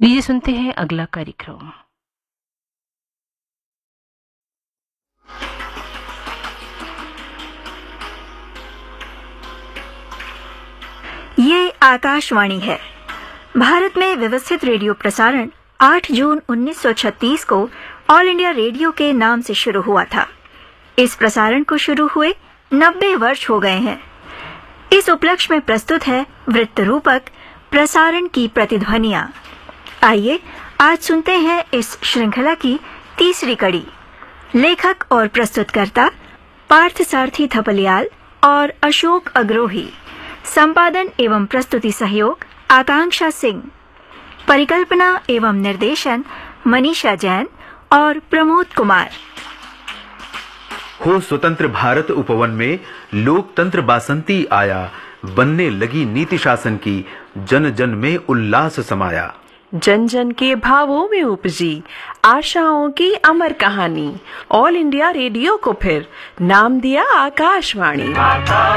लीजिए सुनते हैं अगला कार्यक्रम। ये आकाशवाणी है। भारत में व्यवस्थित रेडियो प्रसारण 8 जून 1936 को ऑल इंडिया रेडियो के नाम से शुरू हुआ था। इस प्रसारण को शुरू हुए 90 वर्ष हो गए हैं। इस उपलक्ष्य में प्रस्तुत है वृत्त रूपक प्रसारण की प्रतिध्वनियां। आइए आज सुनते हैं इस श्रृंखला की तीसरी कड़ी। लेखक और प्रस्तुतकर्ता पार्थ सारथी थपलियाल और अशोक अग्रोही। संपादन एवं प्रस्तुति सहयोग आकांक्षा सिंह। परिकल्पना एवं निर्देशन मनीषा जैन और प्रमोद कुमार। हो स्वतंत्र भारत उपवन में लोकतंत्र बासंती आया, बनने लगी नीति शासन की, जन जन में उल्लास समाया। जन जन के भावों में उपजी आशाओं की अमर कहानी। ऑल इंडिया रेडियो को फिर नाम दिया आकाशवाणी।